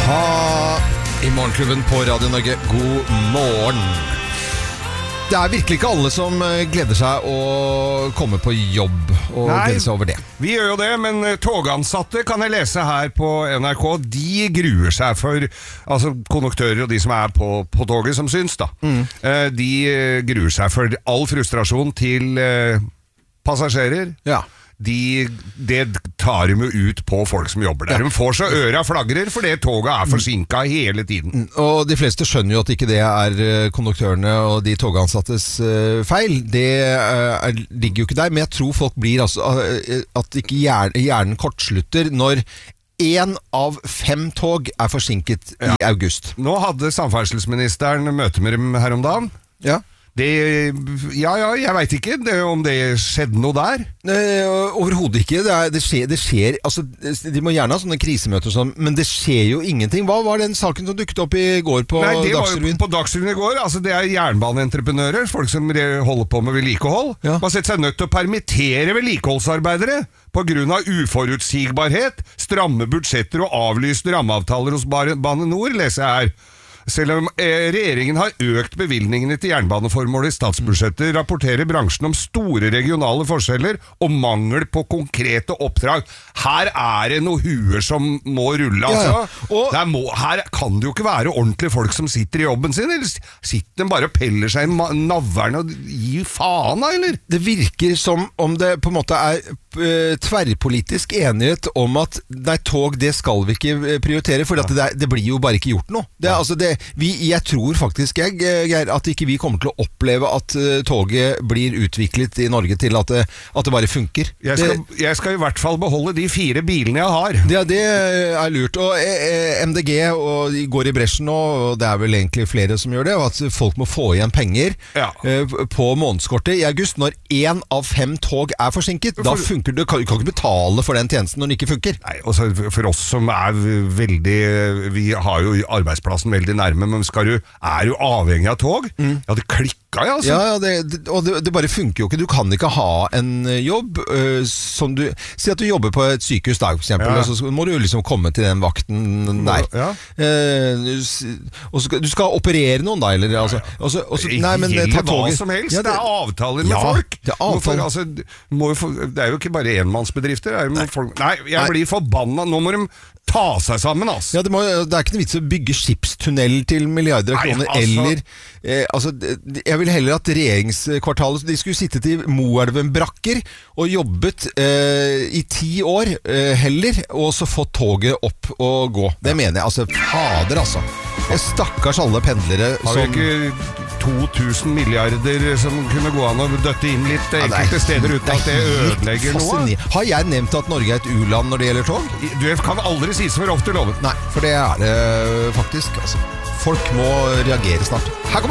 a-ha I Morgenklubben på Radio Norge. God morgen. Det virkelig ikke alle som gleder seg å komme på jobb og gleder seg over det. Vi gjør jo det, men togansatte kan jeg lese her på NRK. De gruer seg for, altså konduktører og de som på toget som syns da. De gruer seg for all frustrasjon til passasjerer. Ja. Det tar de jo ut på folk som jobber der. De får så øra flagrer fordi toget forsinket hele tiden. Og de fleste skjønner jo at ikke det konduktørene og de togansattes feil. Det ligger jo ikke der, men jeg tror folk blir at ikke hjernen kortslutter når 1 av 5 tog forsinket i august. Nå hadde samferdselsministeren møte med dem her om dagen. Ja. Jeg vet ikke om det skjedde noe der. Overhodet ikke. Det skjer altså, de må gjerne ha sånne krisemøter og sånn, men det skjer jo ingenting. Hva var den saken som dukket opp i går på Dagsrevyen? Det var jo på Dagsrevyen i går. Altså, det jernbaneentreprenører, folk som holder på med vedlikehold. Ja. Man har sett seg nødt til å permittere vedlikeholdsarbeidere på grunn av uforutsigbarhet, stramme budsjetter og avlyste rammeavtaler hos Bane Nor, leser jeg her. Selv om regjeringen har økt bevilgningene til jernbaneformål i statsbudsjettet, rapporterer bransjen om store regionale forskjeller og mangel på konkrete oppdrag. Her det noen huer som må rulle, altså. Ja. Her kan det jo ikke være ordentlige folk som sitter i jobben sin, eller sitter de bare og peller seg i navverne og gir faen, eller? Det virker som om det på en måte tverrpolitisk enighet om at tog, det skal vi ikke prioritere, for det blir jo bare ikke gjort noe. Jeg tror faktisk Geir, at ikke vi kommer til å oppleve at toget blir utviklet i Norge til at det bare funker. Jeg skal i hvert fall beholde de 4 bilene jeg har. Det lurt. Og MDG går i bresjen nå, og det vel egentlig flere som gjør det, og at folk må få igjen penger på månedskortet i august. Når 1 av 5 tog forsinket, da funker det. Du kan ikke betale for den tjenesten når den ikke funker. Nei, også for oss som veldig, vi har jo arbeidsplassen veldig nærme, men jo avhengig av tog. Ja, det klikket, altså. Ja, og det bare funker jo ikke. Du kan ikke ha en jobb som du... Si at du jobber på et sykehus der, for eksempel, og så må du liksom komme til den vakten der. Ja. Og du skal operere noen da, eller? Altså, nei, men ta toget. Hva som helst. Det avtaler med folk. Det avtaler. Det jo ikke bare enmannsbedrifter. Nei, jeg blir forbannet. Nå må de ta seg sammen, altså. Ja, det ikke noe vits å bygge skipstunnel til milliarder av kroner, eller jeg vil heller at regjeringskvartalet, de skulle sittet i Moelven-brakker og jobbet i 10 år heller, og så fått toget opp og gå. Det mener jeg, fader, stakkars alle pendlere som... Har vi ikke 2000 milliarder som kunne gå an å døtte inn litt enkelte steder uten at det ødelegger noe? Har jeg nevnt at Norge et u-land når det gjelder tog? Du kan aldri si som er ofte lovet. Nei, for det det faktisk, Folk må reagere snart. Her kommer